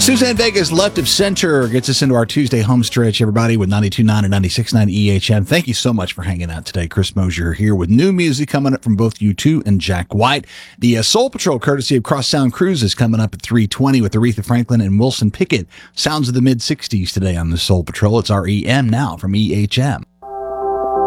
Suzanne Vega's Left of Center gets us into our Tuesday home stretch, everybody, with 92.9 and 96.9 EHM. Thank you so much for hanging out today. Chris Mosier here with new music coming up from both U2 and Jack White. The Soul Patrol, courtesy of Cross Sound Cruise, is coming up at 3:20 with Aretha Franklin and Wilson Pickett. Sounds of the mid-60s today on the Soul Patrol. It's REM now from EHM.